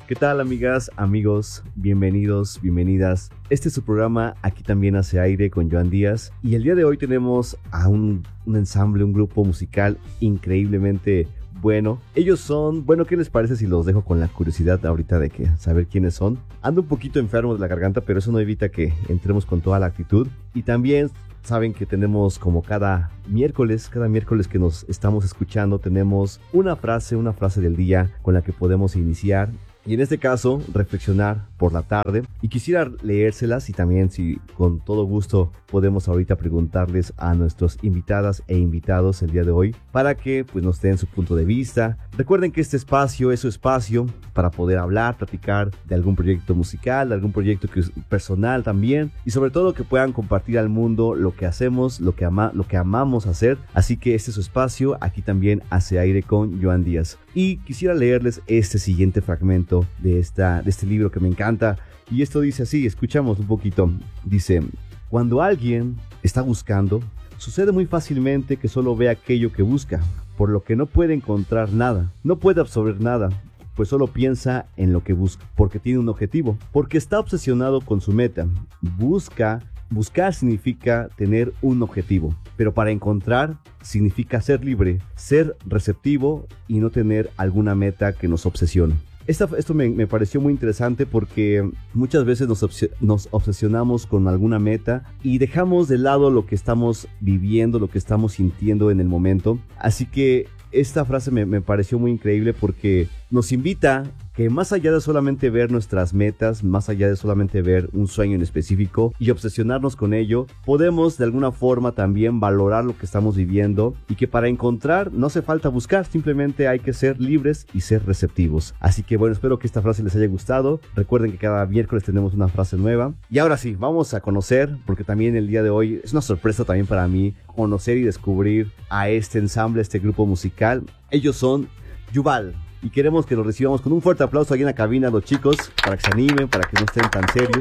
¿Qué tal, amigas, amigos? Bienvenidos, bienvenidas. Este es su programa Aquí también hace aire con Joan Díaz. Y el día de hoy tenemos a un ensamble, un grupo musical increíblemente bueno. Ellos son, ¿qué les parece si los dejo con la curiosidad ahorita de saber quiénes son? Ando un poquito enfermo de la garganta, pero eso no evita que entremos con toda la actitud. Y también saben que tenemos como cada miércoles que nos estamos escuchando, tenemos una frase del día con la que podemos iniciar. Y en este caso, reflexionar por la tarde. Y quisiera leérselas y también, si con todo gusto, podemos ahorita preguntarles a nuestros invitadas e invitados el día de hoy para que pues nos den su punto de vista. Recuerden que este espacio es su espacio para poder hablar, platicar de algún proyecto musical, de algún proyecto personal también. Y sobre todo que puedan compartir al mundo lo que hacemos, lo que amamos hacer. Así que este es su espacio. Aquí también hace aire con Joan Díaz. Y quisiera leerles este siguiente fragmento de este libro que me encanta, y esto dice así, escuchamos un poquito. Dice: cuando alguien está buscando, sucede muy fácilmente que solo ve aquello que busca, por lo que no puede encontrar nada, no puede absorber nada, pues solo piensa en lo que busca, porque tiene un objetivo, porque está obsesionado con su meta. Buscar significa tener un objetivo, pero para encontrar significa ser libre, ser receptivo y no tener alguna meta que nos obsesione. Esto me pareció muy interesante porque muchas veces nos obsesionamos con alguna meta y dejamos de lado lo que estamos viviendo, lo que estamos sintiendo en el momento. Así que esta frase me pareció muy increíble porque nos invita que más allá de solamente ver nuestras metas, más allá de solamente ver un sueño en específico y obsesionarnos con ello, podemos de alguna forma también valorar lo que estamos viviendo, y que para encontrar no hace falta buscar, simplemente hay que ser libres y ser receptivos. Así que espero que esta frase les haya gustado. Recuerden que cada miércoles tenemos una frase nueva. Y ahora sí, vamos a conocer, porque también el día de hoy es una sorpresa también para mí, conocer y descubrir a este ensamble, este grupo musical. Ellos son Yuval. Y queremos que los recibamos con un fuerte aplauso aquí en la cabina, los chicos, para que se animen, para que no estén tan serios.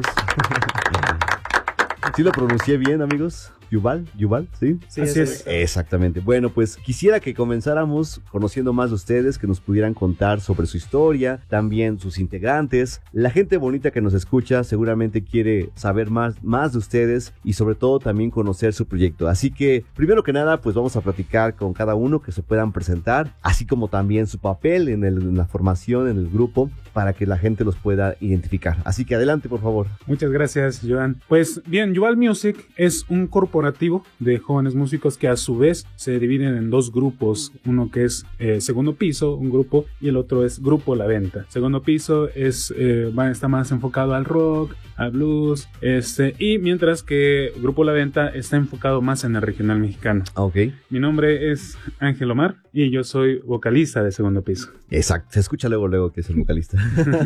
¿Sí lo pronuncié bien, amigos? Yuval, ¿sí? Sí, así es. Exactamente. Bueno, pues quisiera que comenzáramos conociendo más de ustedes, que nos pudieran contar sobre su historia, también sus integrantes. La gente bonita que nos escucha seguramente quiere saber más de ustedes y sobre todo también conocer su proyecto. Así que, primero que nada, pues vamos a platicar con cada uno, que se puedan presentar, así como también su papel en la formación, en el grupo, para que la gente los pueda identificar. Así que adelante, por favor. Muchas gracias, Joan. Pues bien, Yuval Music es un corporativo de jóvenes músicos que a su vez se dividen en dos grupos, uno que es Segundo Piso, un grupo, y el otro es Grupo La Venta. Segundo Piso está más enfocado al rock, al blues, y mientras que Grupo La Venta está enfocado más en el regional mexicano. Ok. Mi nombre es Ángel Omar y yo soy vocalista de Segundo Piso. Exacto, se escucha luego que es el vocalista.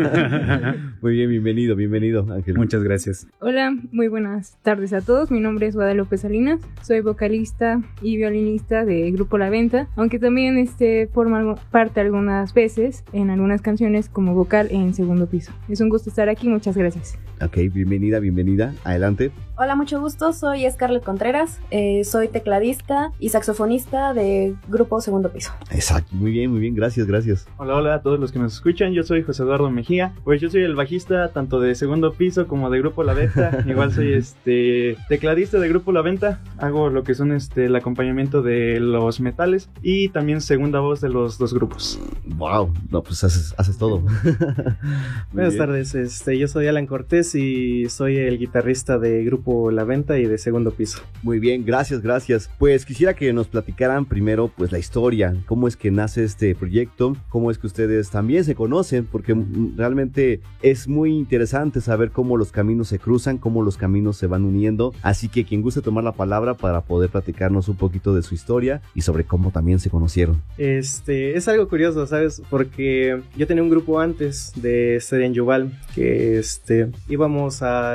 Muy bien, bienvenido, Ángel. Muchas gracias. Hola, muy buenas tardes a todos. Mi nombre es Guadalupe Salinas, soy vocalista y violinista de Grupo La Venta, aunque también formo parte algunas veces en algunas canciones como vocal en Segundo Piso. Es un gusto estar aquí, muchas gracias. Ok, bienvenida, adelante. Hola, mucho gusto, soy Scarlett Contreras, soy tecladista y saxofonista de Grupo Segundo Piso. Exacto, muy bien, gracias. Hola a todos los que nos escuchan, yo soy José Eduardo Mejía, pues yo soy el bajista tanto de Segundo Piso como de Grupo La Venta, igual soy tecladista de Grupo La Venta, hago lo que son el acompañamiento de los metales y también segunda voz de los dos grupos. Wow, no, pues haces todo. Buenas tardes, yo soy Alan Cortés y soy el guitarrista de Grupo La Venta y de Segundo Piso. Muy bien, gracias. Pues quisiera que nos platicaran primero pues la historia, cómo es que nace este proyecto, cómo es que ustedes también se conocen, porque realmente es muy interesante saber cómo los caminos se cruzan, cómo los caminos se van uniendo. Así que quien guste tomar la palabra para poder platicarnos un poquito de su historia y sobre cómo también se conocieron. Es algo curioso, ¿sabes? Porque yo tenía un grupo antes de estar en Yuval, que íbamos a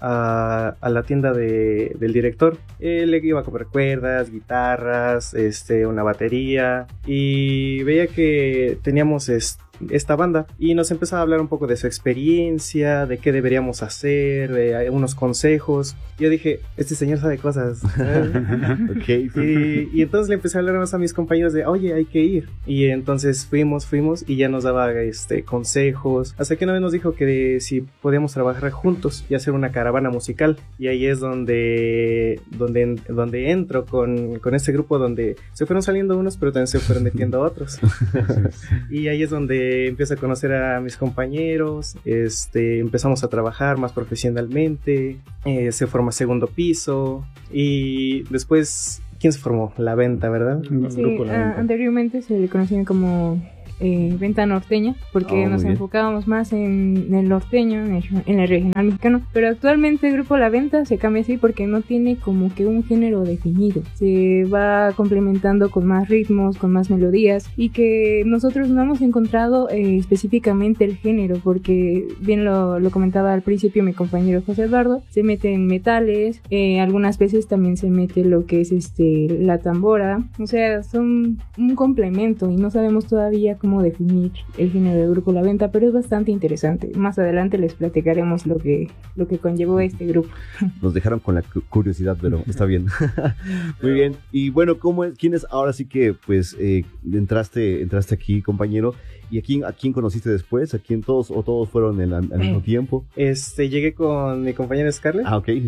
la tienda del director. Él iba a comprar cuerdas, guitarras, una batería, y veía que teníamos esta banda y nos empezó a hablar un poco de su experiencia, de qué deberíamos hacer, de unos consejos. Yo dije, este señor sabe cosas. Okay. Y entonces le empecé a hablar más a mis compañeros de, oye, hay que ir. Y entonces fuimos y ya nos daba consejos. Hasta que una vez nos dijo que si podíamos trabajar juntos y hacer una caravana musical. Y ahí es donde entro con este grupo, donde se fueron saliendo unos, pero también se fueron metiendo otros. Y ahí es donde empiezo a conocer a mis compañeros. Empezamos a trabajar más profesionalmente. Se forma Segundo Piso. Y después, ¿quién se formó? La Venta, ¿verdad? Sí, anteriormente se le conocían como Venta Norteña, porque nos enfocábamos más en el norteño, en el regional mexicano, pero actualmente el grupo La Venta se cambia así porque no tiene como que un género definido, se va complementando con más ritmos, con más melodías, y que nosotros no hemos encontrado específicamente el género, porque bien lo comentaba al principio mi compañero José Eduardo, se mete en metales, algunas veces también se mete lo que es la tambora, o sea, son un complemento y no sabemos todavía cómo definir el género del grupo La Venta, pero es bastante interesante. Más adelante les platicaremos lo que conllevó este grupo. Nos dejaron con la curiosidad, pero está bien. Muy bien. Y bueno, ¿quién es ahora sí que pues entraste aquí, compañero? ¿Y a quién conociste después? ¿A quién todos fueron al mismo tiempo? Llegué con mi compañera Scarlett. Ah, ok.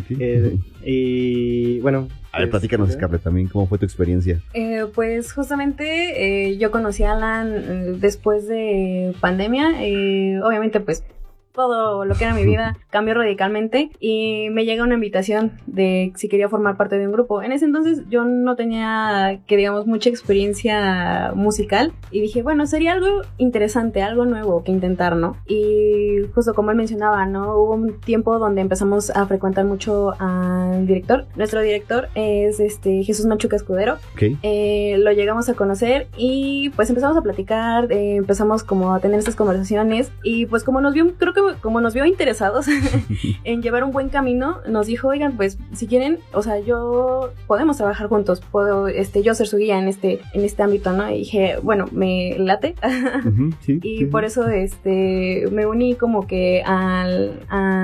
Y bueno... A ver, platícanos, Scarlett, también, ¿cómo fue tu experiencia? Pues justamente yo conocí a Alan después de pandemia. Obviamente, pues todo lo que era mi vida cambió radicalmente y me llega una invitación de si quería formar parte de un grupo. En ese entonces yo no tenía, mucha experiencia musical y dije, bueno, sería algo interesante, algo nuevo que intentar, ¿no? Y justo como él mencionaba, ¿no? Hubo un tiempo donde empezamos a frecuentar mucho al director. Nuestro director es Jesús Machuca Escudero. Okay. Lo llegamos a conocer y pues empezamos a platicar, empezamos como a tener estas conversaciones y pues como nos vio interesados en llevar un buen camino, nos dijo, oigan, pues si quieren, o sea, podemos trabajar juntos, puedo yo ser su guía en este ámbito, ¿no? Y dije, bueno, me late. Sí, y por eso me uní como que al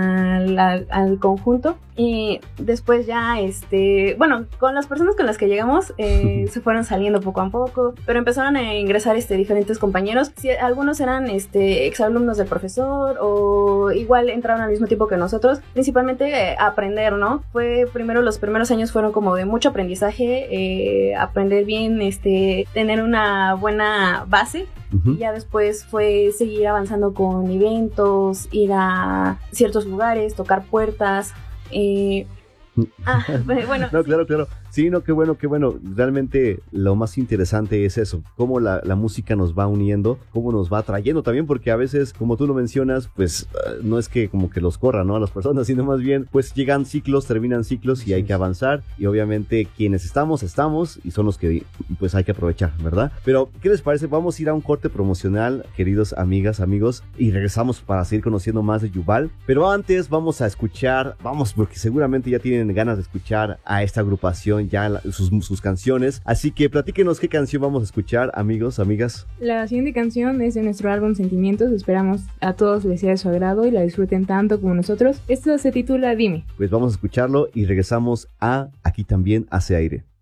conjunto. Y después ya, con las personas con las que llegamos, se fueron saliendo poco a poco, pero empezaron a ingresar diferentes compañeros. Sí, algunos eran exalumnos del profesor o igual entraron al mismo tiempo que nosotros, principalmente a aprender, ¿no? Los primeros años fueron como de mucho aprendizaje, aprender bien, tener una buena base. Y ya después fue seguir avanzando con eventos, ir a ciertos lugares, tocar puertas. Bueno. No, claro. Sí, no, qué bueno. Realmente lo más interesante es eso, cómo la música nos va uniendo, cómo nos va atrayendo también, porque a veces, como tú lo mencionas, pues no es que como que los corra, ¿no? A las personas, sino más bien, pues llegan ciclos, terminan ciclos y hay que avanzar. Y obviamente quienes estamos y son los que pues hay que aprovechar, ¿verdad? Pero, ¿qué les parece? Vamos a ir a un corte promocional, queridos amigas, amigos, y regresamos para seguir conociendo más de Yuval. Pero antes vamos a escuchar, porque seguramente ya tienen ganas de escuchar a esta agrupación ya sus canciones, así que platíquenos qué canción vamos a escuchar, amigos, amigas. La siguiente canción es de nuestro álbum Sentimientos, esperamos a todos les sea de su agrado y la disfruten tanto como nosotros. Esto se titula Dime. Pues vamos a escucharlo y regresamos a Aquí también hace aire.